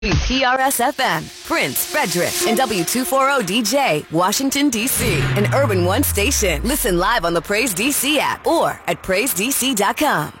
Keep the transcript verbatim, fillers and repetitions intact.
P R S F M, Prince, Frederick, and W two forty D J, Washington, D C, an Urban One station. Listen live on the Praise D C app or at praise d c dot com.